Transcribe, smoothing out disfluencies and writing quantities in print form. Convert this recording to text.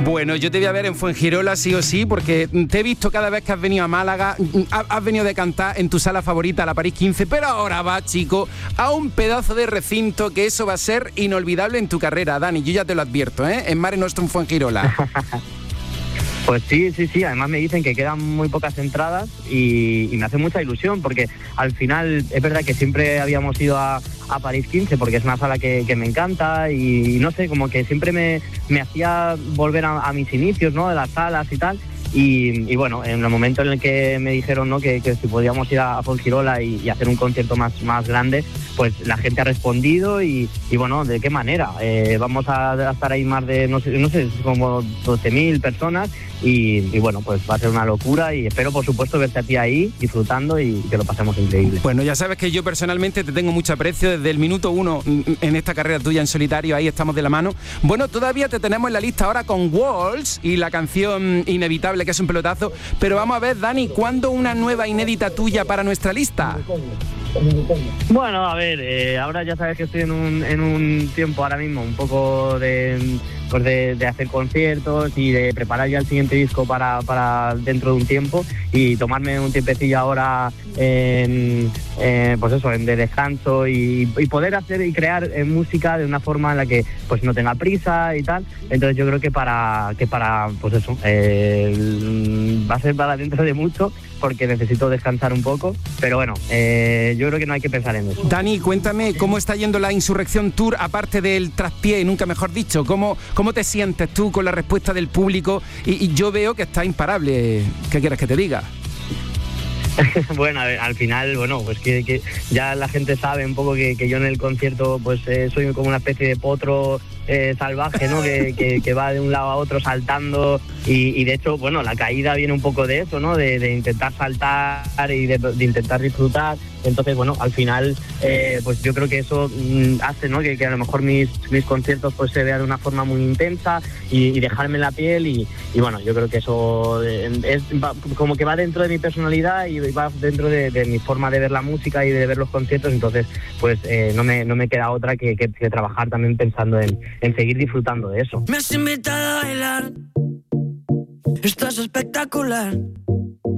Bueno, yo te voy a ver en Fuengirola sí o sí, porque te he visto cada vez que has venido a Málaga, has venido de cantar en tu sala favorita, la París 15, pero ahora vas, chico, a un pedazo de recinto que eso va a ser inolvidable en tu carrera, Dani, yo ya te lo advierto, en Mare Nostrum Fuengirola. Pues sí, además me dicen que quedan muy pocas entradas y me hace mucha ilusión porque al final es verdad que siempre habíamos ido a París 15 porque es una sala que me encanta y no sé, como que siempre me hacía volver a mis inicios, ¿no? De las salas y tal. Y bueno, en el momento en el que me dijeron, ¿no? que si podíamos ir a Fuengirola y hacer un concierto más grande, pues la gente ha respondido y bueno, ¿de qué manera? Vamos a estar ahí más de, no sé, como 12.000 personas y bueno, pues va a ser una locura y espero, por supuesto, verte a ti ahí disfrutando y que lo pasemos increíble. Bueno, ya sabes que yo personalmente te tengo mucho aprecio desde el minuto 1 en esta carrera tuya en solitario, ahí estamos de la mano. Bueno, todavía te tenemos en la lista ahora con Walls y la canción Inevitable, que es un pelotazo, pero vamos a ver, Dani, ¿cuándo una nueva inédita tuya para nuestra lista? Bueno, a ver, ahora ya sabes que estoy en un tiempo ahora mismo un poco de hacer conciertos y de preparar ya el siguiente disco para dentro de un tiempo y tomarme un tiempecillo ahora pues eso, de descanso y poder hacer y crear música de una forma en la que pues no tenga prisa y tal. Entonces yo creo que para pues eso, va a ser para dentro de mucho porque necesito descansar un poco, pero bueno, yo creo que no hay que pensar en eso. Dani, cuéntame cómo está yendo la Insurrección Tour, aparte del traspié, nunca mejor dicho, ¿cómo te sientes tú con la respuesta del público? Y yo veo que está imparable, ¿qué quieres que te diga? Bueno, al final, bueno, pues que ya la gente sabe un poco que yo en el concierto pues soy como una especie de potro salvaje, ¿no? que va de un lado a otro saltando y de hecho, bueno, la caída viene un poco de eso, ¿no? De intentar saltar y de intentar disfrutar. Entonces, bueno, al final, pues yo creo que eso hace, ¿no? Que a lo mejor mis conciertos pues se vean de una forma muy intensa y dejarme en la piel y bueno, yo creo que eso como que va dentro de mi personalidad y va dentro de mi forma de ver la música y de ver los conciertos. Entonces, pues no me queda otra que trabajar también pensando en seguir disfrutando de eso. Me has invitado a bailar, estás espectacular.